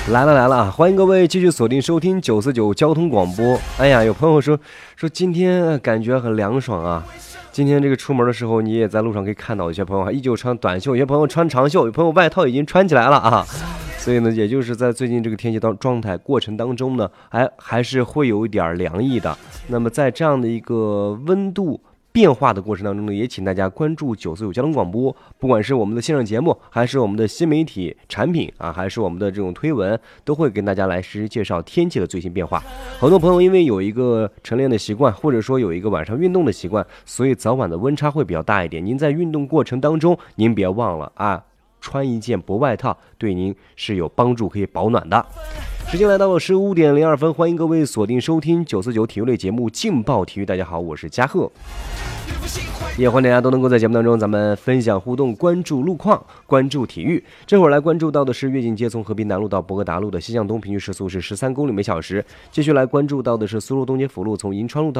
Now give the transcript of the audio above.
来了啊！欢迎各位继续锁定收听949交通广播。哎呀，有朋友说今天感觉很凉爽啊。今天这个出门的时候，你也在路上可以看到，有些朋友还依旧穿短袖，有些朋友穿长袖，有朋友外套已经穿起来了啊。所以呢，也就是在最近这个天气状态过程当中呢，还是会有一点凉意的。那么在这样的一个温度变化的过程当中呢，也请大家关注949交通广播，不管是我们的线上节目，还是我们的新媒体产品啊，还是我们的这种推文，都会跟大家来实时介绍天气的最新变化。很多朋友因为有一个晨练的习惯，或者说有一个晚上运动的习惯，所以早晚的温差会比较大一点。您在运动过程当中，您别忘了啊，穿一件薄外套对您是有帮助，可以保暖的。时间来到了15点02分，欢迎各位锁定收听949体育类节目劲爆体育。大家好，我是嘉贺，也欢迎大家都能够在节目当中咱们分享互动，关注路况，关注体育。这会儿来关注到的是越境街从和平南路到博格达路的西向东平均时速是13公里每小时，继续来关注到的是苏州东街辅路从银川路到